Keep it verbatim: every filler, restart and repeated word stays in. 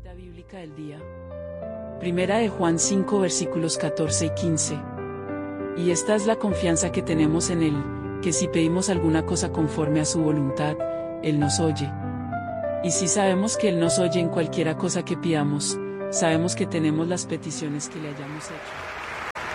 Cita bíblica del día. Primera de Juan cinco versículos catorce y quince. Y esta es la confianza que tenemos en Él, que si pedimos alguna cosa conforme a su voluntad, Él nos oye. Y si sabemos que Él nos oye en cualquiera cosa que pidamos, sabemos que tenemos las peticiones que le hayamos hecho.